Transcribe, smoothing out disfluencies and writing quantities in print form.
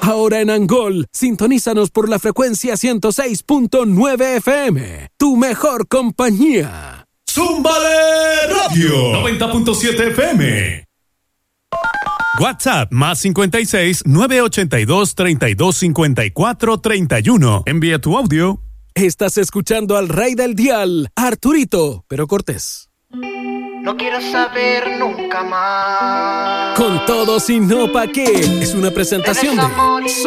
Ahora en Angol, sintonízanos por la frecuencia 106.9 FM. Tu mejor compañía. ¡Zúmbale Radio! 90.7 FM. WhatsApp más 56 982 32 54 31. Envía tu audio. Estás escuchando al rey del dial, Arturito, pero Cortés. No quiero saber nunca más. Con todo, si no, ¿pa' qué? Es una presentación de